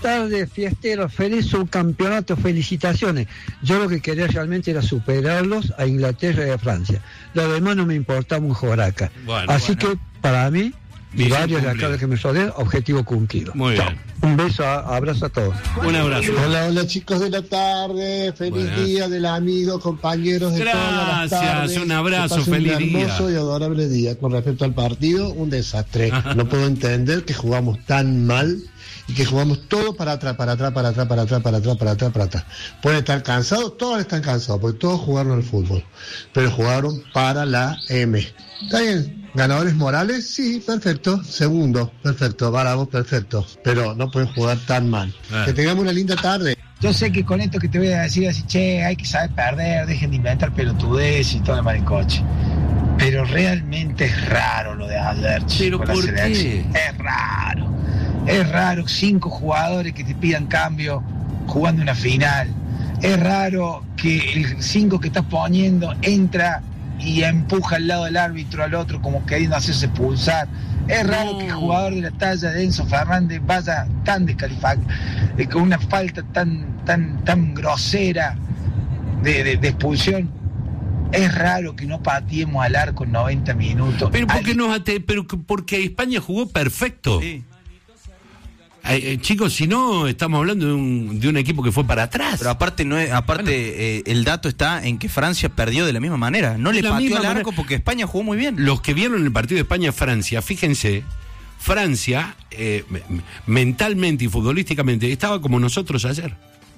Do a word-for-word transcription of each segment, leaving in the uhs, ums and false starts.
tardes, fiesteros, feliz subcampeonato, felicitaciones. Yo lo que quería realmente era superarlos a Inglaterra y a Francia. Lo demás no me importaba un joraca. Bueno, Así bueno. que, para mí, y varios de acá que me rodean, objetivo cumplido. Muy Chao. bien. Un beso, a, abrazo a todos. Un abrazo. Hola, hola chicos de la tarde, feliz Buenas. día del amigo, compañeros de Gracias, todas las tardes. Gracias, un abrazo, feliz un hermoso día. y adorable día. Con respecto al partido, un desastre. No puedo entender que jugamos tan mal y que jugamos todo para atrás, para atrás, para atrás, para atrás, para atrás, para atrás, para atrás. Pueden estar cansados, todos están cansados, porque todos jugaron al fútbol, pero jugaron para la M. ¿Está bien? ¿Ganadores morales? Sí, perfecto. Segundo, perfecto. Bravo, perfecto. Pero no pueden jugar tan mal. Ah. Que tengamos una linda tarde. Yo sé que con esto que te voy a decir, así, che, hay que saber perder, dejen de inventar pelotudez y todo el maricoche. Pero realmente es raro lo de ayer, ¿Pero por la qué? Es raro. Es raro, cinco jugadores que te pidan cambio jugando una final. Es raro que el cinco que estás poniendo entra y empuja al lado del árbitro al otro como queriendo hacerse expulsar. Es raro no. que el jugador de la talla de Enzo Fernández vaya tan descalificado, eh, con una falta tan tan tan grosera de, de, de expulsión. Es raro que no pateemos al arco en noventa minutos. Pero porque, Al... nos ate... Pero porque España jugó perfecto. Sí. Eh, eh, chicos, si no, estamos hablando de un, de un equipo que fue para atrás. Pero aparte, no es, aparte bueno. eh, el dato está en que Francia perdió de la misma manera. No le pateó al arco manera. porque España jugó muy bien. Los que vieron el partido de España-Francia, fíjense, Francia, eh, mentalmente y futbolísticamente, estaba como nosotros ayer.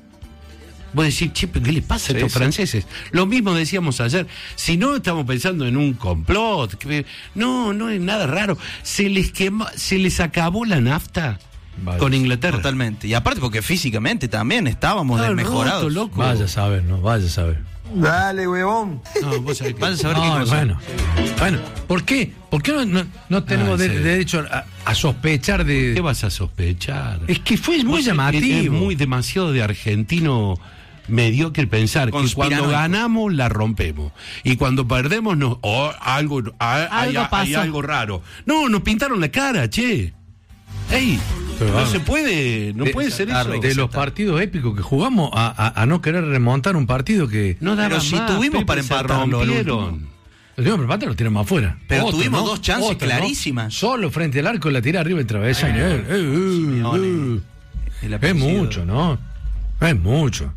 Vos decís, che, ¿qué les pasa a estos sí, franceses? Sí. Lo mismo decíamos ayer. Si no estamos pensando en un complot, que, no, no es nada raro. Se les quemó, se les acabó la nafta. Vaya. Con Inglaterra. Totalmente. Y aparte porque físicamente también estábamos ah, desmejorados. Roto, loco. Vaya a saber, no, vaya a saber. Dale, huevón. No, vos sabés que... Vaya a saber no, qué cosa. Bueno, bueno, ¿por qué? ¿Por qué no, no, no tenemos ah, de, sí. derecho a, a sospechar de... ¿Qué vas a sospechar? Es que fue muy llamativo. Es, es muy demasiado de argentino mediocre pensar que cuando ganamos la rompemos y cuando perdemos no, oh, algo, hay, algo hay, hay algo raro. No, nos pintaron la cara, che. ¡Ey! Pero no vamos. se puede, no de, puede ser eso. De los partidos épicos que jugamos a, a, a no querer remontar un partido que... No daba pero si más, tuvimos Pepe, para empatarlo. Lo tuvimos para empatar, lo tiramos afuera. Pero Otro, tuvimos ¿no? dos chances Otro, clarísimas. ¿no? Solo frente al arco la tira arriba y travesaño. Eh, eh, eh, eh. Es mucho, ¿no? Es mucho.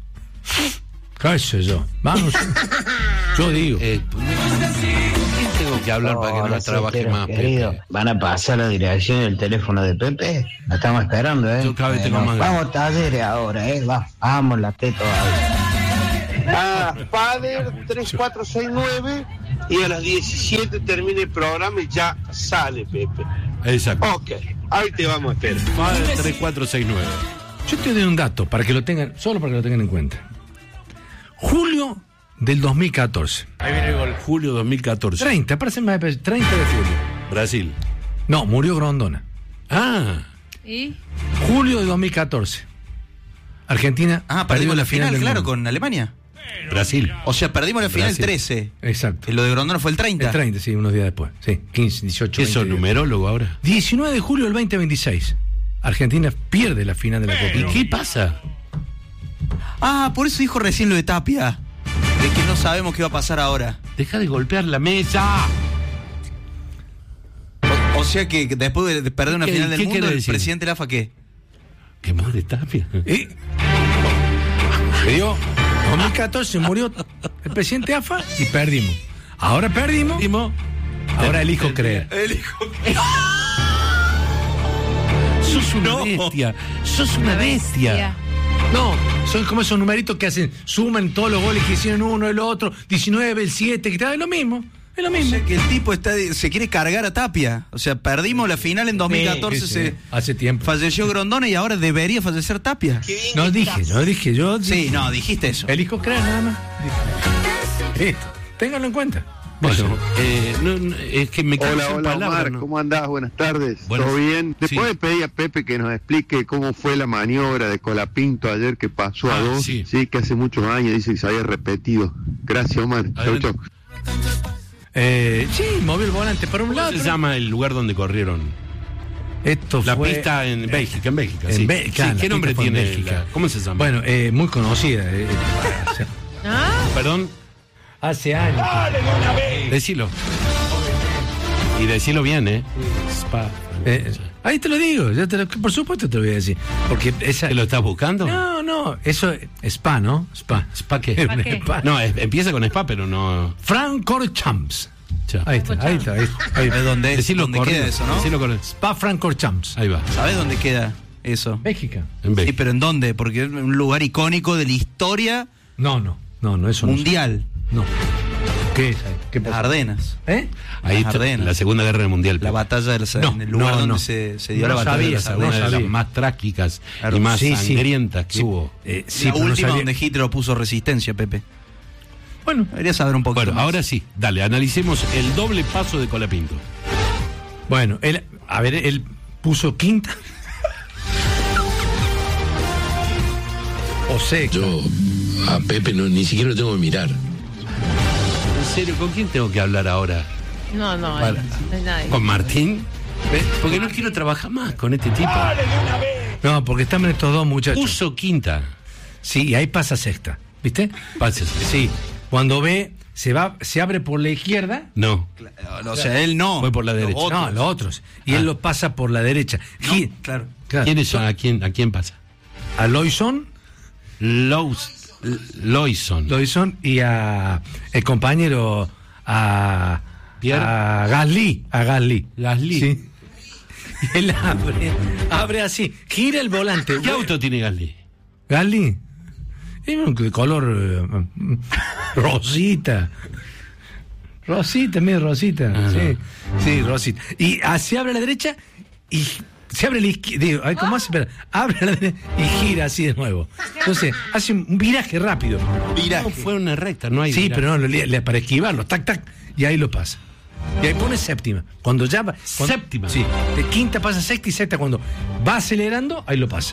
¿Qué sé yo? Vamos. Yo digo. Eh, tengo que hablar oh, para que no trabaje más, querido. Pepe. ¿Van a pasar la dirección del teléfono de Pepe? La estamos esperando, ¿eh? Yo cada vez tengo más. Vamos talleres ahora, ¿eh? Va, vamos, la teto ahora. Ah, Fader tres cuatro seis nueve y a las diecisiete termina el programa y ya sale Pepe. Exacto. Ok, ahí te vamos a esperar. Fader tres cuatro seis nueve. Yo te doy un dato para que lo tengan, solo para que lo tengan en cuenta. Julio del dos mil catorce. Ahí viene el gol. Julio dos mil catorce. treinta, parece más de treinta de julio. Brasil. No, murió Grondona. Ah. ¿Y? Julio de dos mil catorce. Argentina. Ah, perdimos la final, final claro, con Alemania. Brasil. O sea, perdimos la final Brasil. trece. Exacto. Lo de Grondona fue el treinta. El treinta, sí, unos días después. Sí, quince, dieciocho, ¿Eso es numerólogo ahora? diecinueve de julio del veinte veintiséis. Argentina pierde la final de la Copa. ¿Y qué pasa? Ah, por eso dijo recién lo de Tapia. De que no sabemos qué va a pasar ahora. Deja de golpear la mesa. O, o sea que después de perder una final del mundo, el presidente de la A F A, ¿qué? ¿Qué madre Tapia? ¿Eh? Se dio dos mil catorce, murió el presidente de A F A y perdimos. Ahora perdimos. Perdimos. Ahora elijo creer. Elijo creer. Sos una no. bestia. Sos una bestia. No, son como esos numeritos que hacen, suman todos los goles que hicieron uno, el otro, diecinueve, el siete, que tal, es lo mismo. Es lo mismo. O sea que el tipo está de, se quiere cargar a Tapia. O sea, perdimos la final en dos mil catorce. Sí, sí, se, hace tiempo. Falleció Grondona y ahora debería fallecer Tapia. No dije, no dije yo. Sí, dije, no, dijiste eso. Elijo creer nada más. Listo, ténganlo en cuenta. Bueno, eh, no, no, es que me quedo Hola, sin hola, palabras, Omar, ¿no? ¿cómo andás? Buenas tardes. Buenas. ¿Todo bien? Después Sí. de pedir a Pepe que nos explique cómo fue la maniobra de Colapinto ayer que pasó Ah, a dos, sí. sí, que hace muchos años dice que se había repetido. Gracias, Omar. Chau, chau. Eh, sí, movió el volante para un ¿Cómo lado. se llama el lugar donde corrieron? Esto la fue, pista en Bélgica, en Bélgica. En sí. Be- claro, sí, ¿qué nombre tiene? Bélgica. La, ¿Cómo se llama? Bueno, eh, muy conocida. Eh, o sea, ¿Ah? Perdón. hace años. Decilo. Y decilo bien, ¿eh? Spa. Eh, ahí te lo digo, yo te lo- por supuesto te lo voy a decir. Porque esa. ¿Te lo estás buscando? No, no, eso es Spa, ¿no? Spa. ¿Spa qué? ¿Spa qué? Spa. No, es- empieza con Spa, pero no. Francorchamps. Ya. Ahí está, ahí está, ahí está. Ahí está. ¿Sabes dónde, Decilo dónde corrido, queda eso, no? decilo corrido. Spa Francorchamps. Ahí va. ¿Sabes dónde queda eso? Bélgica. En Sí, Bélgica. pero ¿en dónde? Porque es un lugar icónico de la historia No, no, no, no, eso no. mundial. No. ¿Qué es ahí? ¿Qué Las pasa? Ardenas. ¿Eh? Ahí Las está Ardenas. la Segunda Guerra Mundial. La batalla de las, No, en el lugar no, donde no. se, se dio No la batalla sabía, de las no una Ardenas. de las sabía. más trágicas Claro. y más Sí, sí. sangrientas que Sí. hubo. Eh, sí, la pero no última sabía- donde Hitler puso resistencia, Pepe. Bueno, Debería saber un poquito Bueno, más. ahora sí, dale, analicemos el doble paso de Colapinto. bueno, él, a ver, él puso quinta. O sexta. Yo a Pepe no, ni siquiera lo tengo que mirar. En serio, ¿con quién tengo que hablar ahora? No, no, Para. no hay nadie. ¿Con Martín? ¿Ves? Porque no quiero trabajar más con este tipo. No, porque están estos dos muchachos. Puso quinta. Sí, y ahí pasa sexta. ¿Viste? Pases. Sí. Cuando ve, se va, se abre por la izquierda. No. O sea, él no. Fue por la derecha. Los No, otros. los otros. Y Ah. él lo pasa por la derecha. No, Gi- claro. claro. ¿Quiénes son? ¿A quién, a quién pasa? A Loison, Lois, Loison. Loison y a el compañero a Pierre. a Gasly, a Gasly. Gasly. Sí. Y él abre, abre así, gira el volante. ¿Qué auto tiene Gasly? Gasly. Es un de color eh, rosita. Rosita, mira, rosita. Ajá. Sí, sí, rosita. Y así abre a la derecha y se abre a la izquierda. Digo, ay, ¿cómo hace? Espera, abre a la derecha y gira así de nuevo. Entonces, hace un viraje rápido. No, fue una recta, no hay. Sí, viraje. pero no, le, le- para esquivarlo, tac, tac, y ahí lo pasa. Y ahí pone séptima. Cuando ya va. cuando- Séptima. Sí, de quinta pasa sexta y sexta. Cuando va acelerando, ahí lo pasa.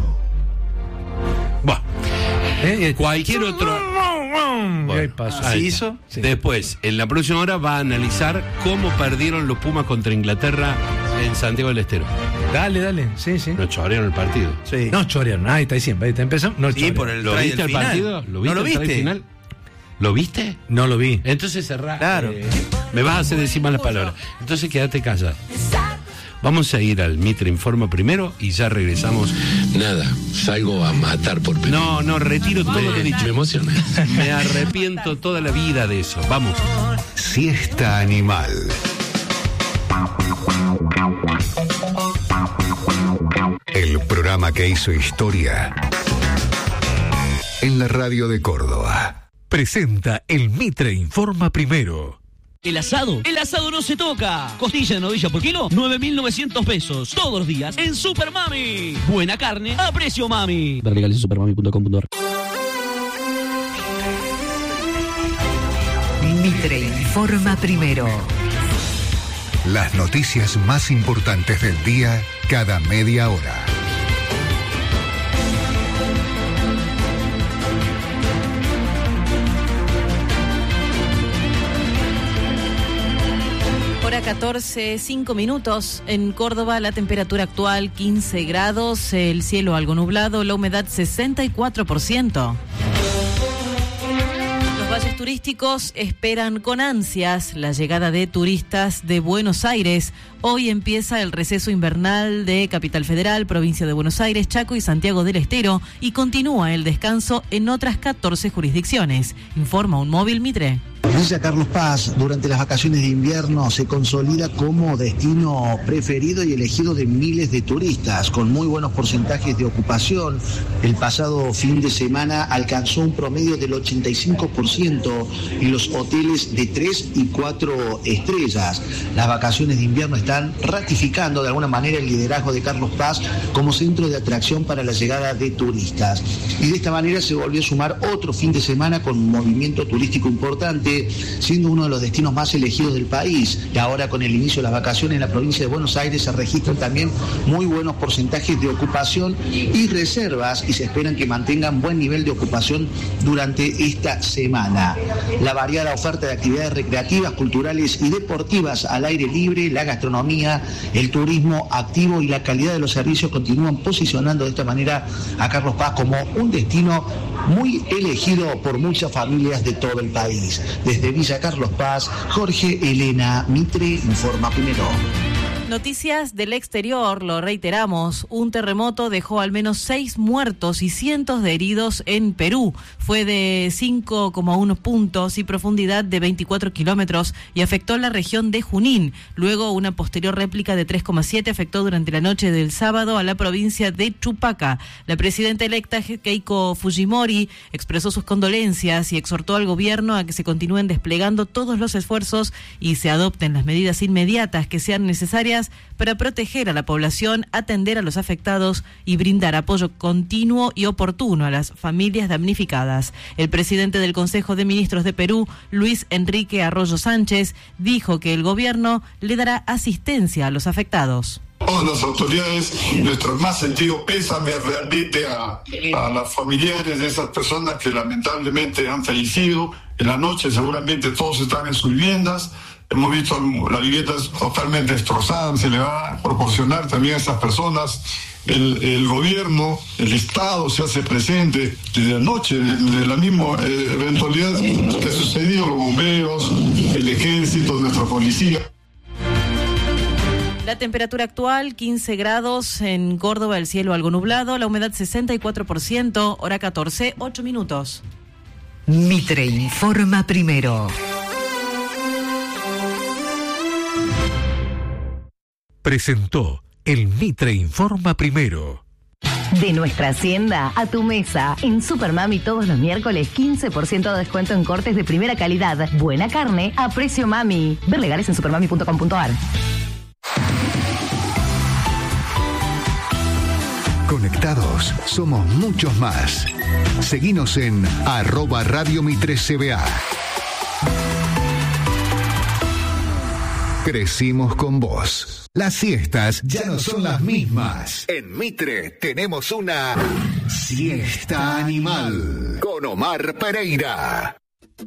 Buah. ¿Eh? Y- Cualquier otro. Y ahí pasa. ¿Así hizo? Sí. Después, en la próxima hora va a analizar cómo perdieron los Pumas contra Inglaterra en Santiago del Estero. Dale, dale. Sí, sí. Nos chorearon el partido. Sí. No chorearon. Ahí está diciendo. Ahí está empezamos. No Sí, chorearon. por el ¿Lo try viste del el final. partido? ¿Lo viste ¿No lo el try viste? final? ¿Lo viste? No lo vi. Entonces cerrá. Claro. eh, me vas a hacer decir malas palabras. Entonces quédate callado. Vamos a ir al Mitre Informa primero y ya regresamos. Nada, salgo a matar por Pepe. No, no, retiro todo lo que he Me dicho. emociona. Me arrepiento toda la vida de eso. Vamos. Siesta Animal. El programa que hizo historia en la radio de Córdoba. Presenta el Mitre Informa primero. El asado, el asado no se toca. Costilla de novilla por kilo, nueve mil novecientos pesos. Todos los días en Super Mami. Buena carne a precio mami. Ver legales en supermami punto com punto a r. Mitre Informa primero. Las noticias más importantes del día cada media hora. Hora catorce, cinco minutos. En Córdoba la temperatura actual quince grados, el cielo algo nublado, la humedad sesenta y cuatro por ciento. Los valles turísticos esperan con ansias la llegada de turistas de Buenos Aires. Hoy empieza el receso invernal de Capital Federal, Provincia de Buenos Aires, Chaco y Santiago del Estero y continúa el descanso en otras catorce jurisdicciones, informa un móvil Mitre. Villa Carlos Paz, durante las vacaciones de invierno, se consolida como destino preferido y elegido de miles de turistas, con muy buenos porcentajes de ocupación. El pasado fin de semana alcanzó un promedio del ochenta y cinco por ciento en los hoteles de tres y cuatro estrellas. Las vacaciones de invierno están ratificando de alguna manera el liderazgo de Carlos Paz como centro de atracción para la llegada de turistas. Y de esta manera se volvió a sumar otro fin de semana con un movimiento turístico importante, siendo uno de los destinos más elegidos del país. Y ahora, con el inicio de las vacaciones en la provincia de Buenos Aires, se registran también muy buenos porcentajes de ocupación y reservas, y se esperan que mantengan buen nivel de ocupación durante esta semana. La variada oferta de actividades recreativas, culturales y deportivas al aire libre, la gastronomía, el turismo activo y la calidad de los servicios continúan posicionando de esta manera a Carlos Paz como un destino muy elegido por muchas familias de todo el país. Desde Villa Carlos Paz, Jorge Elena Mitre informa primero. Noticias del exterior, lo reiteramos, un terremoto dejó al menos seis muertos y cientos de heridos en Perú. Fue de cinco coma uno puntos y profundidad de veinticuatro kilómetros y afectó la región de Junín. Luego, una posterior réplica de tres coma siete afectó durante la noche del sábado a la provincia de Chupaca. La presidenta electa Keiko Fujimori expresó sus condolencias y exhortó al gobierno a que se continúen desplegando todos los esfuerzos y se adopten las medidas inmediatas que sean necesarias para proteger a la población, atender a los afectados y brindar apoyo continuo y oportuno a las familias damnificadas. El presidente del Consejo de Ministros de Perú, Luis Enrique Arroyo Sánchez, dijo que el gobierno le dará asistencia a los afectados. Todas las autoridades, nuestro más sentido pésame realmente a, a las familiares de esas personas que lamentablemente han fallecido. En la noche seguramente todos están en sus viviendas. Hemos visto las viviendas totalmente destrozadas, se le va a proporcionar también a esas personas. El, el gobierno, el Estado se hace presente desde anoche, de la misma eh, eventualidad que ha sucedido, los bomberos, el ejército, nuestra policía. La temperatura actual, quince grados, en Córdoba el cielo algo nublado, la humedad sesenta y cuatro por ciento, hora catorce, ocho minutos. Mitre informa primero. Presentó el Mitre Informa Primero. De nuestra hacienda a tu mesa. En Supermami todos los miércoles quince por ciento de descuento en cortes de primera calidad. Buena carne a precio mami. Ver legales en supermami punto com punto a r. Conectados somos muchos más. Seguinos en arroba Radio Mitre C B A. Crecimos con vos. Las siestas ya no son las mismas. En Mitre tenemos una siesta animal con Omar Pereira.